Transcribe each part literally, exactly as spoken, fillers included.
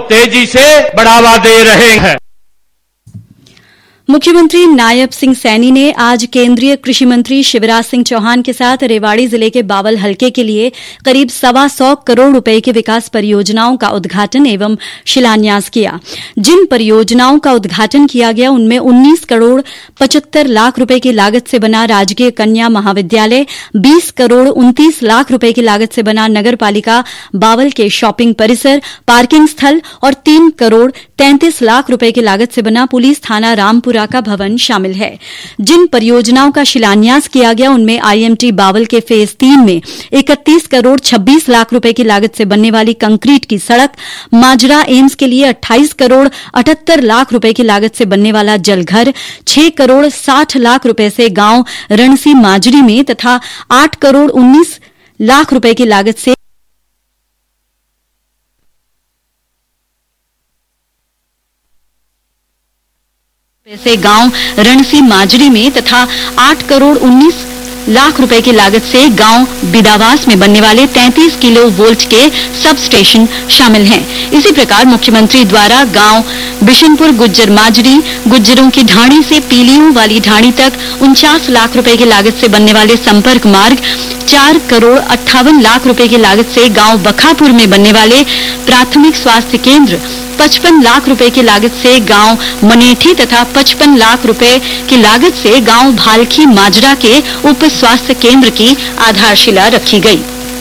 तेजी से बढ़ावा दे रहे हैं। मुख्यमंत्री नायब सिंह सैनी ने आज केंद्रीय कृषि मंत्री शिवराज सिंह चौहान के साथ रेवाड़ी जिले के बावल हलके के लिए करीब सवा सौ करोड़ रुपए की विकास परियोजनाओं का उद्घाटन एवं शिलान्यास किया। जिन परियोजनाओं का उद्घाटन किया गया उनमें उन्नीस करोड़ पचहत्तर लाख रुपए की लागत से बना राजकीय कन्या महाविद्यालय, बीस करोड़ उनतीस लाख रुपए की लागत से बना नगर पालिका बावल के शॉपिंग परिसर, पार्किंग स्थल और तीन करोड़ तैंतीस लाख रुपए की लागत से बना पुलिस थाना रामपुर का भवन शामिल है। जिन परियोजनाओं का शिलान्यास किया गया उनमें आईएमटी बावल के फेज तीन में इकतीस करोड़ छब्बीस लाख रुपए की लागत से बनने वाली कंक्रीट की सड़क, माजरा एम्स के लिए अट्ठाईस करोड़ अठहत्तर लाख रुपए की लागत से बनने वाला जलघर, छह करोड़ साठ लाख रुपए से गांव रणसी माजरी में तथा आठ करोड़ उन्नीस लाख रुपए की लागत से पैसे गांव रणसी माजरी में तथा आठ करोड़ उन्नीस लाख रुपए की लागत से गांव बिदावास में बनने वाले तैंतीस किलो वोल्ट के सब स्टेशन शामिल हैं। इसी प्रकार मुख्यमंत्री द्वारा गांव बिशनपुर गुज्जर माजरी, गुज्जरों की ढाणी से पीलियों वाली ढाणी तक उनचास लाख रुपए की लागत से बनने वाले संपर्क मार्ग, चार करोड़ अट्ठावन लाख रुपए की लागत से गांव बखापुर में बनने वाले प्राथमिक स्वास्थ्य केंद्र, पचपन लाख रुपए की लागत से गांव मनेठी तथा पचपन लाख रुपए की लागत से गांव भालखी माजरा के उप स्वास्थ्य केंद्र की आधारशिला रखी गई।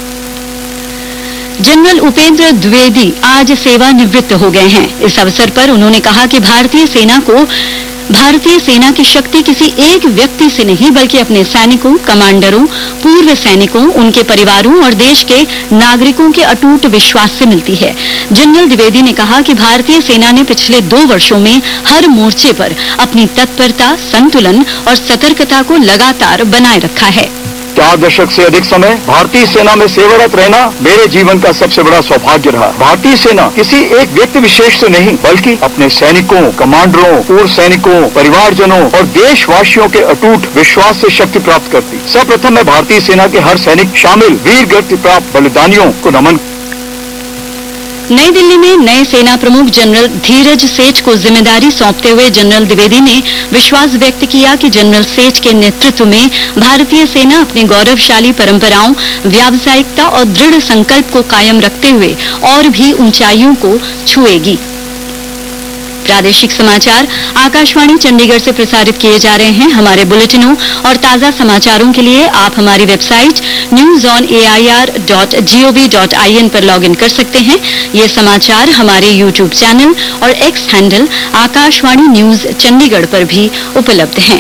जनरल उपेंद्र द्विवेदी आज सेवानिवृत्त हो गए हैं। इस अवसर पर उन्होंने कहा कि भारतीय सेना को भारतीय सेना की शक्ति किसी एक व्यक्ति से नहीं बल्कि अपने सैनिकों, कमांडरों, पूर्व सैनिकों, उनके परिवारों और देश के नागरिकों के अटूट विश्वास से मिलती है। जनरल द्विवेदी ने कहा कि भारतीय सेना ने पिछले दो वर्षों में हर मोर्चे पर अपनी तत्परता, संतुलन और सतर्कता को लगातार बनाए रखा है। चार दशक से अधिक समय भारतीय सेना में सेवारत रहना मेरे जीवन का सबसे बड़ा सौभाग्य रहा। भारतीय सेना किसी एक व्यक्ति विशेष से नहीं बल्कि अपने सैनिकों, कमांडरों, पूर्व सैनिकों, परिवारजनों और देशवासियों के अटूट विश्वास से शक्ति प्राप्त करती। सर्वप्रथम मैं भारतीय सेना के हर सैनिक शामिल वीर गति प्राप्त बलिदानियों को नमन। नई दिल्ली में नए सेना प्रमुख जनरल धीरज सेठ को जिम्मेदारी सौंपते हुए जनरल द्विवेदी ने विश्वास व्यक्त किया कि जनरल सेठ के नेतृत्व में भारतीय सेना अपनी गौरवशाली परंपराओं, व्यावसायिकता और दृढ़ संकल्प को कायम रखते हुए और भी ऊंचाइयों को छुएगी। प्रादेशिक समाचार आकाशवाणी चंडीगढ़ से प्रसारित किए जा रहे हैं। हमारे बुलेटिनों और ताजा समाचारों के लिए आप हमारी website news on A I R dot G O V dot I N पर लॉग इन कर सकते हैं। ये समाचार हमारे यूट्यूब चैनल और x handle Akashvani news Chandigarh पर भी उपलब्ध हैं।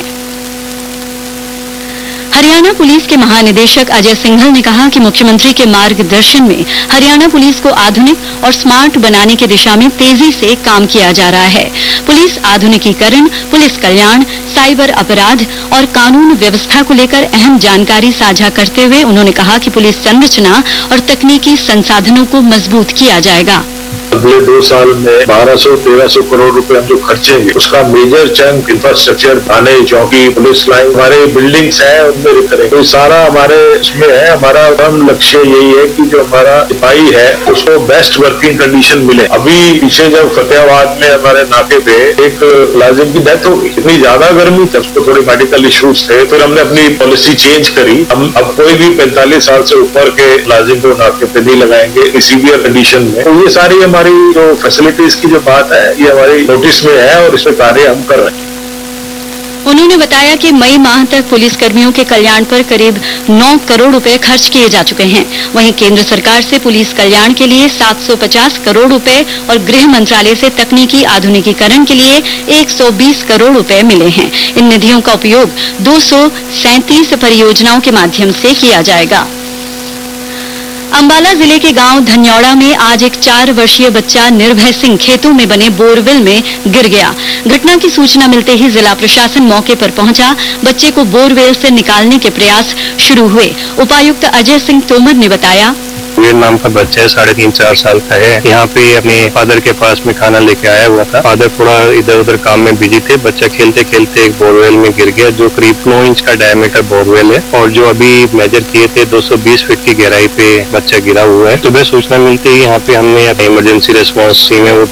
हरियाणा पुलिस के महानिदेशक अजय सिंघल ने कहा कि मुख्यमंत्री के मार्गदर्शन में हरियाणा पुलिस को आधुनिक और स्मार्ट बनाने की दिशा में तेजी से काम किया जा रहा है। पुलिस आधुनिकीकरण, पुलिस कल्याण, साइबर अपराध और कानून व्यवस्था को लेकर अहम जानकारी साझा करते हुए उन्होंने कहा कि पुलिस संरचना और तकनीकी संसाधनों को मजबूत किया जाएगा। अगले दो साल में बारह सौ तेरह सौ करोड़ रुपए हम जो खर्चेंगे उसका मेजर चंक इंफ्रास्ट्रक्चर, थाने, चौकी, पुलिस लाइन, हमारे बिल्डिंग्स हैं उनमें करेंगे। तो सारा हमारे इसमें है। हमारा अहम लक्ष्य यही है कि जो हमारा सिपाही है उसको बेस्ट वर्किंग कंडीशन मिले। अभी पीछे जब फतेहाबाद में हमारे नाके पे एक मुलाजिम की डेथ हो गई, इतनी ज्यादा गर्मी थी, उसको थोड़े मेडिकल इश्यूज थे, फिर हमने अपनी पॉलिसी चेंज करी। हम अब कोई भी पैंतालीस साल से ऊपर के मुलाजिम को नाके पे नहीं लगाएंगे सीवियर कंडीशन में। तो ये सारी हमारी जो फैसिलिटीज की जो बात है ये हमारी नोटिस में है और इसमें कार्य हम कर रहे हैं। उन्होंने बताया कि मई माह तक पुलिस कर्मियों के कल्याण पर करीब नौ करोड़ रुपए खर्च किए जा चुके हैं। वहीं केंद्र सरकार से पुलिस कल्याण के लिए सात सौ पचास करोड़ रुपए और गृह मंत्रालय से तकनीकी आधुनिकीकरण के लिए एक सौ बीस करोड़ रुपए मिले हैं। इन निधियों का उपयोग दो सौ सैंतीस परियोजनाओं के माध्यम से किया जाएगा। अंबाला जिले के गांव धन्यौड़ा में आज एक चार वर्षीय बच्चा निर्भय सिंह खेतों में बने बोरवेल में गिर गया। घटना की सूचना मिलते ही जिला प्रशासन मौके पर पहुंचा। बच्चे को बोरवेल से निकालने के प्रयास शुरू हुए। उपायुक्त अजय सिंह तोमर ने बताया, वीर नाम का बच्चा है, साढ़े तीन चार साल का है। यहाँ पे अपने फादर के पास में खाना लेके आया हुआ था। फादर थोड़ा इधर उधर काम में बिजी थे। बच्चा खेलते खेलते एक बोरवेल में गिर गया जो करीब नौ इंच का डायमीटर बोरवेल है और जो अभी मेजर किए थे दो सौ बीस फीट की गहराई पे बच्चा गिरा हुआ है। सुबह सूचना मिलते ही यहाँ पे हमने इमरजेंसी रेस्पॉन्स टीम है वो